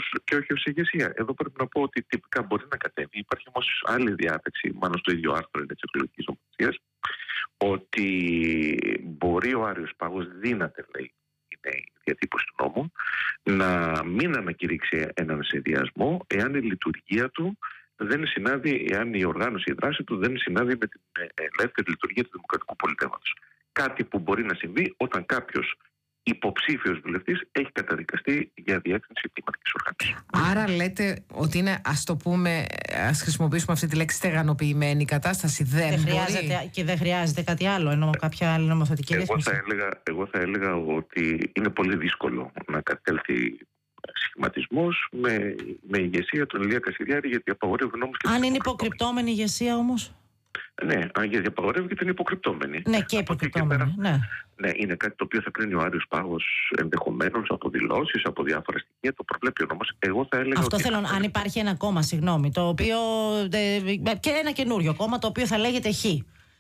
και όχι ως ηγεσία. Εδώ πρέπει να πω ότι τυπικά μπορεί να κατέβει. Υπάρχει όμως άλλη διάταξη, μάλλον στο ίδιο άρθρο της εκλογικής νομοθεσίας, ότι μπορεί ο Άριος Πάγος, δύναται, λέει, είναι η διατύπωση του νόμου, να μην ανακηρύξει έναν συνδυασμό εάν η λειτουργία του δεν συνάδει, εάν η οργάνωση, η δράση του δεν συνάδει με την ελεύθερη λειτουργία του δημοκρατικού πολιτεύματος. Κάτι που μπορεί να συμβεί όταν κάποιος υποψήφιος βουλευτής έχει καταδικαστεί για διεύθυνση κλιματικής οργάνωσης. Άρα λέτε ότι είναι, ας το πούμε, ας χρησιμοποιήσουμε αυτή τη λέξη, στεγανοποιημένη η κατάσταση. Δεν χρειάζεται και δεν χρειάζεται κάτι άλλο, ενώ κάποια άλλη νομοθετική ρύθμιση. Εγώ θα έλεγα ότι είναι πολύ δύσκολο να κατέλθει σχηματισμός με ηγεσία του Ηλία Κασιδιάρη, γιατί απαγορεύει νόμους και... Αν είναι υποκρυπτόμενη ηγεσία όμως. Ναι, γιατί απαγορεύει και την υποκρυπτόμενη. Ναι, και υποκρυπτόμενη. Ναι, είναι κάτι το οποίο θα κρίνει ο Άριος Πάγος ενδεχομένως από δηλώσεις, από διάφορα στοιχεία. Το προβλέπει ο νόμος. Εγώ θα έλεγα. Αυτό θέλω. Αν υπάρχει ένα κόμμα, συγγνώμη, το οποίο. Και ένα καινούριο κόμμα το οποίο θα λέγεται Χ.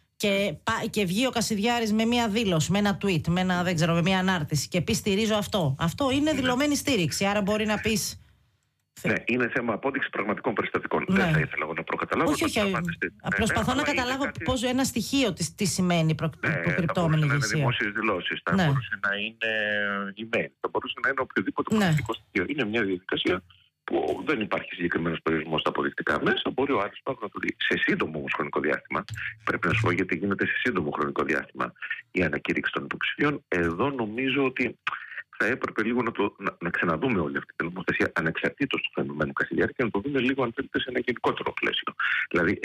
Και βγει ο Κασιδιάρης με μία δήλωση, με ένα tweet, με μία ανάρτηση και πει στηρίζω αυτό. Αυτό είναι δηλωμένη στήριξη. Άρα μπορεί να πει. Ναι, είναι θέμα απόδειξη πραγματικών περιστατικών. Ναι. Δεν θα ήθελα εγώ να προκαταλάβω. Όχι. Προσπαθώ να καταλάβω πώς ένα στοιχείο τι σημαίνει προκρυπτόμενη ηγεσία. Θα μπορούσε να είναι δημόσιες δηλώσεις, θα μπορούσε να είναι email, θα μπορούσε να είναι οποιοδήποτε πολιτικό στοιχείο. Είναι μια διαδικασία που δεν υπάρχει συγκεκριμένος περιορισμός στα αποδεικτικά μέσα. Μπορεί ο Άρης Πάγος να το δει σε σύντομο όμως χρονικό διάστημα. Πρέπει να σου πω γιατί γίνεται σε σύντομο χρονικό διάστημα η ανακήρυξη των υποψηφίων. Εδώ νομίζω ότι θα έπρεπε λίγο να ξαναδούμε όλη αυτή την νομοθεσία ανεξαρτήτως του φαινομένου Κασιδιάρη και να το δούμε λίγο, αν θέλετε, σε ένα γενικότερο πλαίσιο. Δηλαδή,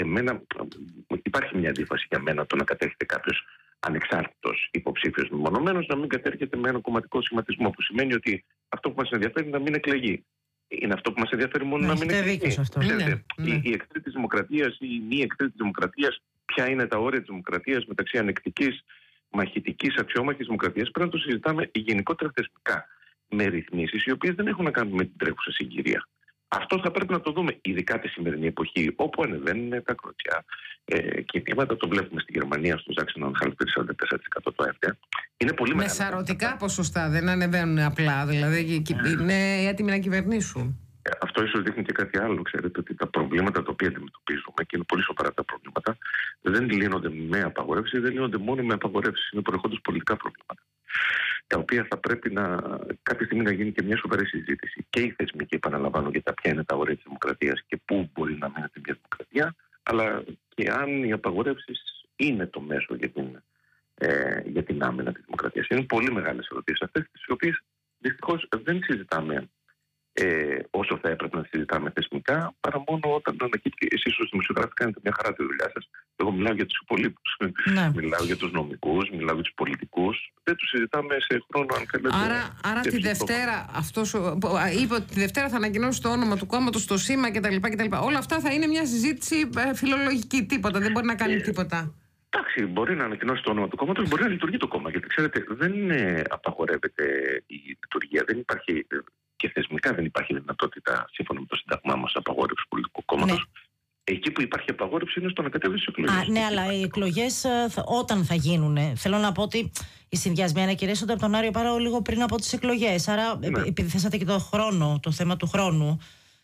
υπάρχει μια αντίφαση για μένα το να κατέρχεται κάποιος ανεξάρτητος υποψήφιος μεμονωμένος να μην κατέρχεται με ένα κομματικό σχηματισμό, που σημαίνει ότι αυτό που μας ενδιαφέρει είναι να μην εκλεγεί. Είναι αυτό που μας ενδιαφέρει μόνο να μην εκλεγεί. Η εχθρή της δημοκρατίας ή η μη εχθρή της δημοκρατίας, ποια είναι τα όρια της δημοκρατίας μεταξύ ανεκτικής, μαχητικής, αξιόμαχης δημοκρατίας, πρέπει να το συζητάμε γενικότερα θεσμικά, με ρυθμίσεις οι οποίες δεν έχουν να κάνουν με την τρέχουσα συγκυρία. Αυτό θα πρέπει να το δούμε, ειδικά τη σημερινή εποχή, όπου ανεβαίνουν τα ακροδεξιά κινήματα. Το βλέπουμε στη Γερμανία, στο Sachsen-Anhalt, 44% το ΑΕΠ. Είναι πολύ μεγάλο. Με σαρωτικά ποσοστά, δεν ανεβαίνουν απλά. Δηλαδή είναι έτοιμοι να κυβερνήσουν. Αυτό ίσως δείχνει και κάτι άλλο. Ξέρετε ότι τα προβλήματα τα οποία αντιμετωπίζουμε, και είναι πολύ σοβαρά τα προβλήματα, δεν λύνονται με απαγορεύσεις, δεν λύνονται μόνο με απαγορεύσεις. Είναι προερχόντως πολιτικά προβλήματα. Τα οποία θα πρέπει κάποια στιγμή να γίνει και μια σοβαρή συζήτηση. Και η θεσμική, επαναλαμβάνω, για τα ποια είναι τα όρια της δημοκρατίας και πού μπορεί να μείνει μια δημοκρατία, αλλά και αν οι απαγορεύσεις είναι το μέσο για την άμυνα της δημοκρατίας. Είναι πολύ μεγάλες ερωτήσεις αυτές, τις οποίες δυστυχώς δεν συζητάμε όσο θα έπρεπε να συζητάμε θεσμικά, παρά μόνο όταν ανακύπτει. Εσείς ως δημοσιογράφοι κάνετε μια χαρά τη δουλειά σας. Εγώ μιλάω για τους υπολείπους. Μιλάω για τους νομικούς, μιλάω για τους πολιτικούς. Δεν τους συζητάμε σε χρόνο, αν θέλετε. Άρα τη Δευτέρα, είπε ότι τη Δευτέρα θα ανακοινώσει το όνομα του κόμματος, το σήμα κτλ. Όλα αυτά θα είναι μια συζήτηση φιλολογική. Τίποτα. Δεν μπορεί να κάνει τίποτα. Εντάξει, μπορεί να ανακοινώσει το όνομα του κόμματος, μπορεί να λειτουργεί το κόμμα. Γιατί ξέρετε, δεν απαγορεύεται η λειτουργία. Δεν υπάρχει. Και θεσμικά δεν υπάρχει δυνατότητα, σύμφωνα με το Σύνταγμά μας, απαγόρευση πολιτικού κόμματος. Ναι. Εκεί που υπάρχει απαγόρευση είναι στο να κατέβει στις εκλογές. Ναι, αλλά οι εκλογές όταν θα γίνουν. Θέλω να πω ότι οι συνδυασμοί ανακηρύσσονται από τον Άριο Πάγο λίγο πριν από τις εκλογές. Άρα, επειδή θέσατε και το θέμα του χρόνου,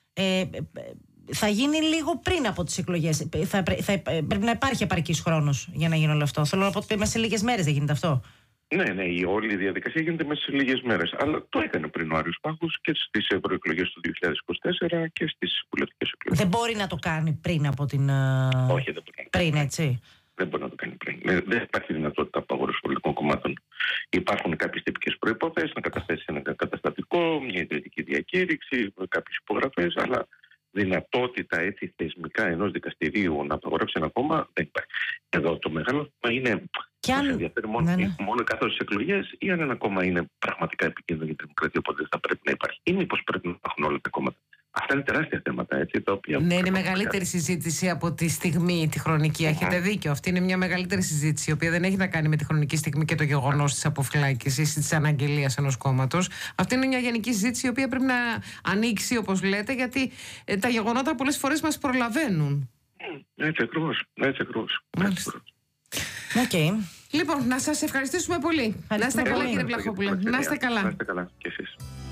θα γίνει λίγο πριν από τις εκλογές. Πρέπει να υπάρχει επαρκής χρόνος για να γίνει όλο αυτό. Θέλω να πω ότι μέσα σε λίγες μέρες δεν γίνεται αυτό. Ναι, η όλη διαδικασία γίνεται μέσα σε λίγες μέρες. Αλλά το έκανε πριν ο Άριος Πάγος και στις ευρωεκλογές του 2024 και στις βουλευτικές εκλογές. Δεν μπορεί να το κάνει πριν από την. Όχι, δεν μπορεί. Πριν, έτσι. Δεν μπορεί να το κάνει πριν. Δεν υπάρχει δυνατότητα απαγόρευσης πολιτικών κομμάτων. Υπάρχουν κάποιες τυπικές προϋποθέσεις, να καταθέσει ένα καταστατικό, μια ιδρυτική διακήρυξη, κάποιες υπογραφές, αλλά δυνατότητα έτσι θεσμικά ενός δικαστηρίου να απαγορεύσει ένα κόμμα δεν υπάρχει. Εδώ το μεγάλο θέμα είναι. Και αν. Ενδιαφέρει μόνο καθώς τις εκλογές, ή αν ένα κόμμα είναι πραγματικά επικίνδυνο για τη δημοκρατία, οπότε δεν θα πρέπει να υπάρχει, ή μήπως πρέπει να υπάρχουν όλα τα κόμματα. Αυτά είναι τεράστια θέματα, έτσι, τα οποία. Ναι, είναι μεγαλύτερη συζήτηση από τη στιγμή, τη χρονική. Έχετε δίκιο. Αυτή είναι μια μεγαλύτερη συζήτηση, η οποία δεν έχει να κάνει με τη χρονική στιγμή και το γεγονός της αποφυλάκησης ή της αναγγελίας ενός κόμματος. Αυτή είναι μια γενική συζήτηση, η οποία πρέπει να ανοίξει, όπως λέτε, γιατί τα γεγονότα πολλές φορές μας προλαβαίνουν. Έτσι ακριβώς. Okay. Λοιπόν, να σας ευχαριστήσουμε πολύ. Να είστε καλά, κύριε Βλαχόπουλε. Να είστε καλά. Να είστε καλά κι εσείς.